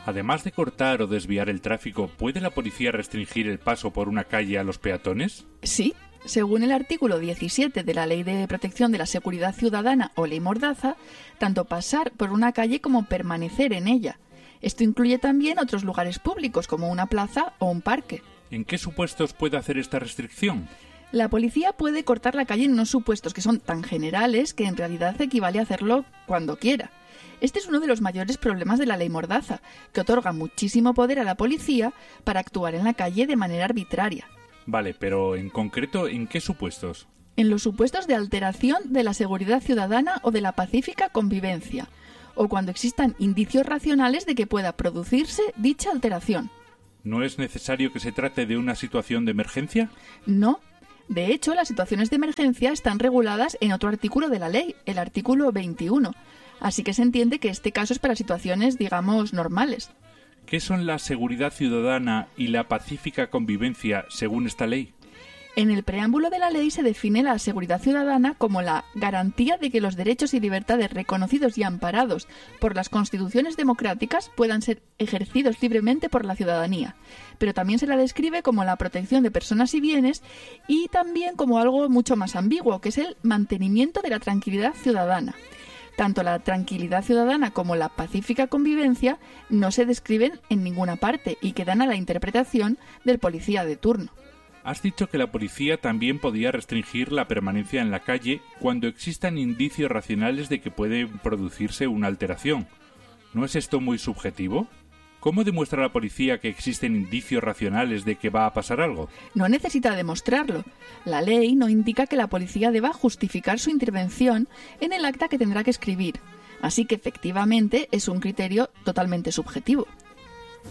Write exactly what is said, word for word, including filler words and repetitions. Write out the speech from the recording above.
Además de cortar o desviar el tráfico, ¿puede la policía restringir el paso por una calle a los peatones? Sí. Según el artículo diecisiete de la Ley de Protección de la Seguridad Ciudadana o Ley Mordaza, tanto pasar por una calle como permanecer en ella. Esto incluye también otros lugares públicos como una plaza o un parque. ¿En qué supuestos puede hacer esta restricción? La policía puede cortar la calle en unos supuestos que son tan generales que en realidad equivale a hacerlo cuando quiera. Este es uno de los mayores problemas de la Ley Mordaza, que otorga muchísimo poder a la policía para actuar en la calle de manera arbitraria. Vale, pero en concreto, ¿en qué supuestos? En los supuestos de alteración de la seguridad ciudadana o de la pacífica convivencia, o cuando existan indicios racionales de que pueda producirse dicha alteración. ¿No es necesario que se trate de una situación de emergencia? No. De hecho, las situaciones de emergencia están reguladas en otro artículo de la ley, el artículo veintiuno. Así que se entiende que este caso es para situaciones, digamos, normales. ¿Qué son la seguridad ciudadana y la pacífica convivencia según esta ley? En el preámbulo de la ley se define la seguridad ciudadana como la garantía de que los derechos y libertades reconocidos y amparados por las constituciones democráticas puedan ser ejercidos libremente por la ciudadanía. Pero también se la describe como la protección de personas y bienes y también como algo mucho más ambiguo, que es el mantenimiento de la tranquilidad ciudadana. Tanto la tranquilidad ciudadana como la pacífica convivencia no se describen en ninguna parte y quedan a la interpretación del policía de turno. Has dicho que la policía también podía restringir la permanencia en la calle cuando existan indicios racionales de que puede producirse una alteración. ¿No es esto muy subjetivo? ¿Cómo demuestra la policía que existen indicios racionales de que va a pasar algo? No necesita demostrarlo. La ley no indica que la policía deba justificar su intervención en el acta que tendrá que escribir. Así que efectivamente es un criterio totalmente subjetivo.